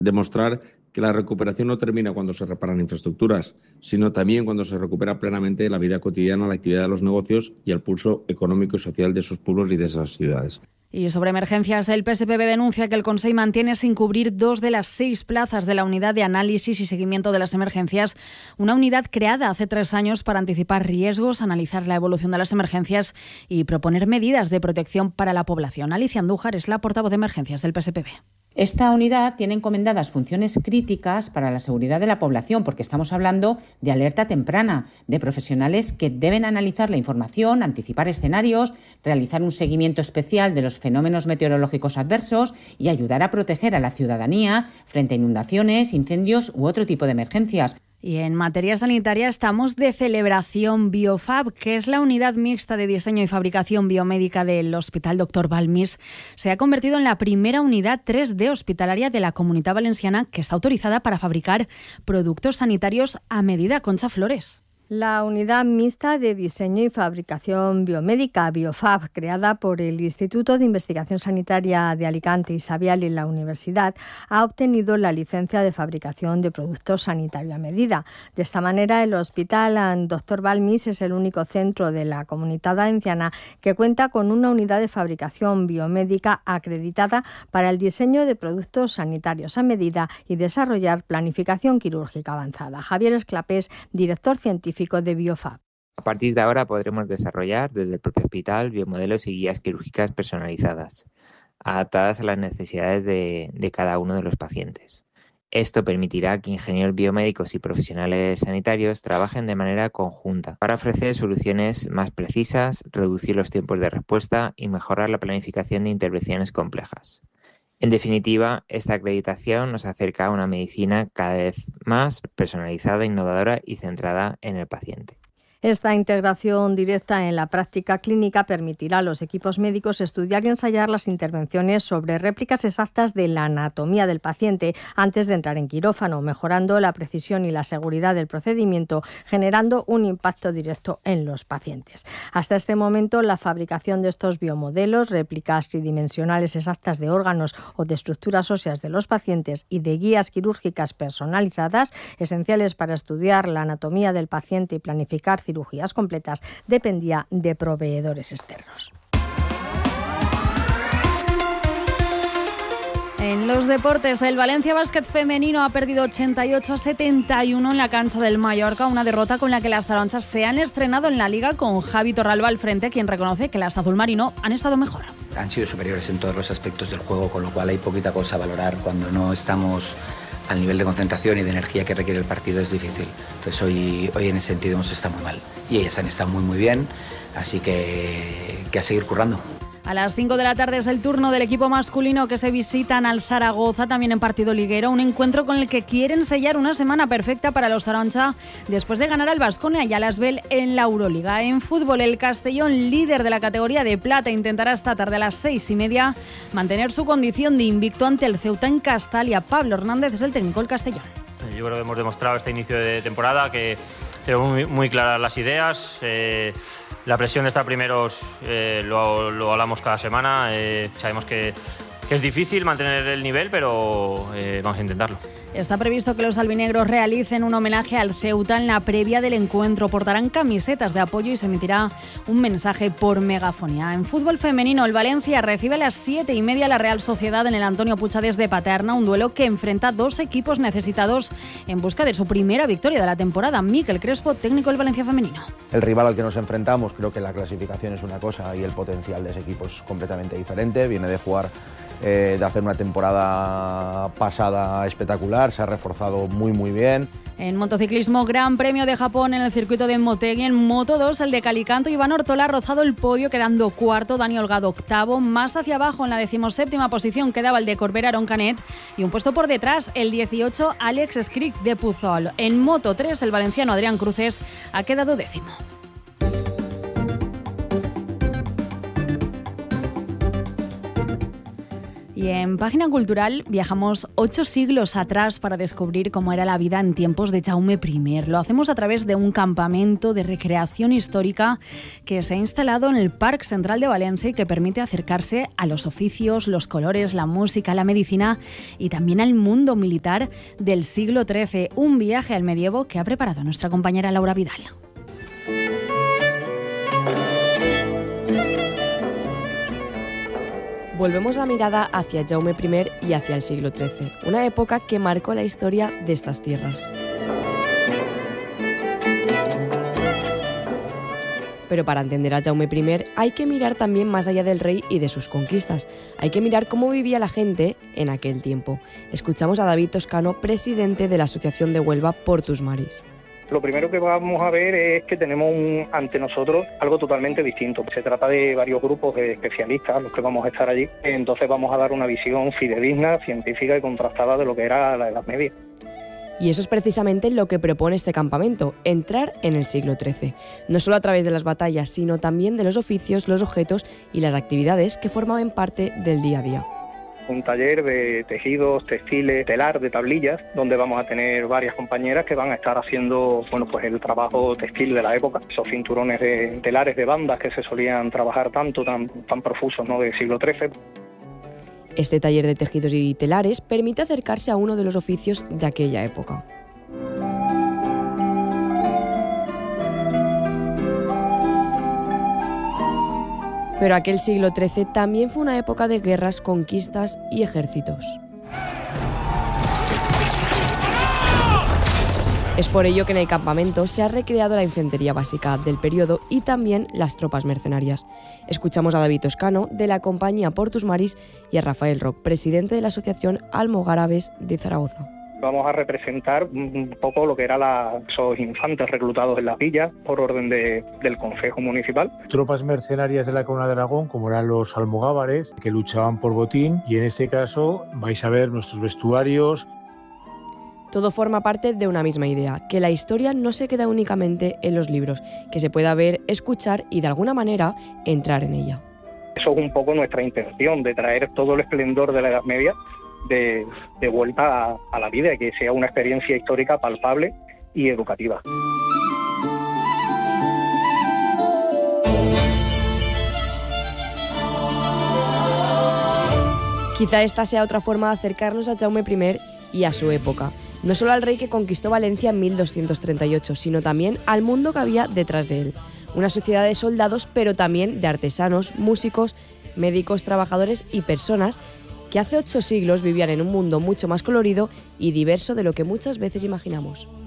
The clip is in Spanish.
Demostrar que la recuperación no termina cuando se reparan infraestructuras, sino también cuando se recupera plenamente la vida cotidiana, la actividad de los negocios y el pulso económico y social de esos pueblos y de esas ciudades. Y sobre emergencias, el PSPB denuncia que el Consell mantiene sin cubrir 2 de las 6 plazas de la unidad de análisis y seguimiento de las emergencias, una unidad creada hace 3 años para anticipar riesgos, analizar la evolución de las emergencias y proponer medidas de protección para la población. Alicia Andújar es la portavoz de emergencias del PSPB. Esta unidad tiene encomendadas funciones críticas para la seguridad de la población, porque estamos hablando de alerta temprana, de profesionales que deben analizar la información, anticipar escenarios, realizar un seguimiento especial de los fenómenos meteorológicos adversos y ayudar a proteger a la ciudadanía frente a inundaciones, incendios u otro tipo de emergencias. Y en materia sanitaria estamos de celebración. Biofab, que es la unidad mixta de diseño y fabricación biomédica del Hospital Dr. Balmis, se ha convertido en la primera unidad 3D hospitalaria de la Comunitat Valenciana que está autorizada para fabricar productos sanitarios a medida. Concha Flores. La unidad mixta de diseño y fabricación biomédica, Biofab, creada por el Instituto de Investigación Sanitaria de Alicante y Savial y la Universidad, ha obtenido la licencia de fabricación de productos sanitarios a medida. De esta manera, el Hospital Dr. Balmis es el único centro de la Comunitat Valenciana que cuenta con una unidad de fabricación biomédica acreditada para el diseño de productos sanitarios a medida y desarrollar planificación quirúrgica avanzada. Javier Esclapés, director científico de Biofab. A partir de ahora podremos desarrollar desde el propio hospital biomodelos y guías quirúrgicas personalizadas, adaptadas a las necesidades de cada uno de los pacientes. Esto permitirá que ingenieros biomédicos y profesionales sanitarios trabajen de manera conjunta para ofrecer soluciones más precisas, reducir los tiempos de respuesta y mejorar la planificación de intervenciones complejas. En definitiva, esta acreditación nos acerca a una medicina cada vez más personalizada, innovadora y centrada en el paciente. Esta integración directa en la práctica clínica permitirá a los equipos médicos estudiar y ensayar las intervenciones sobre réplicas exactas de la anatomía del paciente antes de entrar en quirófano, mejorando la precisión y la seguridad del procedimiento, generando un impacto directo en los pacientes. Hasta este momento, la fabricación de estos biomodelos, réplicas tridimensionales exactas de órganos o de estructuras óseas de los pacientes y de guías quirúrgicas personalizadas, esenciales para estudiar la anatomía del paciente y planificar cirugías completas, dependía de proveedores externos. En los deportes, el Valencia Básquet femenino ha perdido 88-71 en la cancha del Mallorca, una derrota con la que las taronchas se han estrenado en la Liga con Javi Torralba al frente, quien reconoce que las azulmarino han estado mejor. Han sido superiores en todos los aspectos del juego, con lo cual hay poquita cosa a valorar. Cuando no estamos al nivel de concentración y de energía que requiere el partido es difícil. Entonces hoy en ese sentido hemos estado muy mal y ellas han estado muy bien, así que a seguir currando. A las 5 de la tarde es el turno del equipo masculino que se visitan al Zaragoza, también en partido liguero, un encuentro con el que quieren sellar una semana perfecta para los taroncha después de ganar al Baskonia y al Asbel en la Euroliga. En fútbol, el Castellón, líder de la categoría de plata, intentará esta tarde a las 6:30 mantener su condición de invicto ante el Ceuta en Castalia. Pablo Hernández es el técnico del Castellón. Yo creo que hemos demostrado este inicio de temporada que tenemos muy claras las ideas. La presión de estar primeros lo hablamos cada semana. Sabemos que es difícil mantener el nivel, pero vamos a intentarlo. Está previsto que los albinegros realicen un homenaje al Ceuta en la previa del encuentro. Portarán camisetas de apoyo y se emitirá un mensaje por megafonía. En fútbol femenino, el Valencia recibe a las 7:30 la Real Sociedad en el Antonio Puchades de Paterna, un duelo que enfrenta dos equipos necesitados en busca de su primera victoria de la temporada. Miquel Crespo, técnico del Valencia femenino. El rival al que nos enfrentamos, creo que la clasificación es una cosa y el potencial de ese equipo es completamente diferente. Viene de jugar, de hacer una temporada pasada espectacular, se ha reforzado muy bien. En motociclismo, Gran Premio de Japón en el circuito de Motegi. En Moto 2, el de Calicanto, Iván Ortola ha rozado el podio quedando cuarto, Dani Holgado octavo. Más hacia abajo, en la 17ª posición, quedaba el de Corbera Aron Canet y un puesto por detrás, el 18, Alex Skrick de Puzol. En Moto 3, el valenciano Adrián Cruces ha quedado décimo. Y en Página Cultural viajamos 8 siglos atrás para descubrir cómo era la vida en tiempos de Jaume I. Lo hacemos a través de un campamento de recreación histórica que se ha instalado en el Parc Central de Valencia y que permite acercarse a los oficios, los colores, la música, la medicina y también al mundo militar del siglo XIII. Un viaje al medievo que ha preparado nuestra compañera Laura Vidal. Volvemos la mirada hacia Jaume I y hacia el siglo XIII, una época que marcó la historia de estas tierras. Pero para entender a Jaume I hay que mirar también más allá del rey y de sus conquistas. Hay que mirar cómo vivía la gente en aquel tiempo. Escuchamos a David Toscano, presidente de la Asociación de Huelva Portus Maris. Lo primero que vamos a ver es que tenemos ante nosotros algo totalmente distinto. Se trata de varios grupos de especialistas los que vamos a estar allí. Entonces vamos a dar una visión fidedigna, científica y contrastada de lo que era la Edad Media. Y eso es precisamente lo que propone este campamento, entrar en el siglo XIII. No solo a través de las batallas, sino también de los oficios, los objetos y las actividades que formaban parte del día a día. Un taller de tejidos, textiles, telar, de tablillas, donde vamos a tener varias compañeras que van a estar haciendo pues el trabajo textil de la época, esos cinturones de telares de bandas que se solían trabajar tan profusos, ¿no?, del siglo XIII. Este taller de tejidos y telares permite acercarse a uno de los oficios de aquella época. Pero aquel siglo XIII también fue una época de guerras, conquistas y ejércitos. Es por ello que en el campamento se ha recreado la infantería básica del periodo y también las tropas mercenarias. Escuchamos a David Toscano, de la compañía Portus Maris, y a Rafael Roc, presidente de la Asociación Almogárabes de Zaragoza. Vamos a representar un poco lo que eran esos infantes reclutados en las villas por orden del Concejo Municipal. Tropas mercenarias de la Corona de Aragón, como eran los almogávares, que luchaban por botín, y en este caso vais a ver nuestros vestuarios. Todo forma parte de una misma idea, que la historia no se queda únicamente en los libros, que se pueda ver, escuchar y de alguna manera entrar en ella. Eso es un poco nuestra intención, de traer todo el esplendor de la Edad Media de vuelta a la vida, que sea una experiencia histórica palpable y educativa. Quizá esta sea otra forma de acercarnos a Jaume I y a su época. No solo al rey que conquistó Valencia en 1238, sino también al mundo que había detrás de él. Una sociedad de soldados, pero también de artesanos, músicos, médicos, trabajadores y personas que hace 8 siglos vivían en un mundo mucho más colorido y diverso de lo que muchas veces imaginamos.